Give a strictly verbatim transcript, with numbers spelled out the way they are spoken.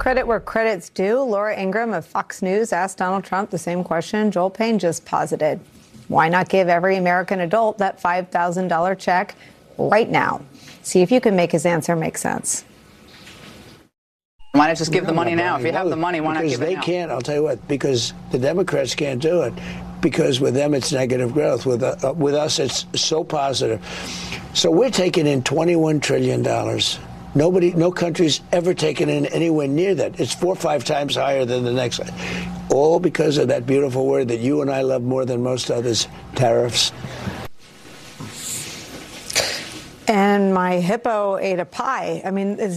Credit where credit's due. Laura Ingraham of Fox News asked Donald Trump the same question Joel Payne just posited. Why not give every American adult that five thousand dollars check right now? See if you can make his answer make sense. Why not just give no, the money no, now? If you have the money, why not give it now? Because they can't. I'll tell you what. Because the Democrats can't do it. Because with them, it's negative growth. With uh, with us, it's so positive. So we're taking in twenty-one trillion dollars. Nobody, no country's ever taken in anywhere near that. It's four or five times higher than the next. All because of that beautiful word that you and I love more than most others, tariffs. And my hippo ate a pie. I mean, it's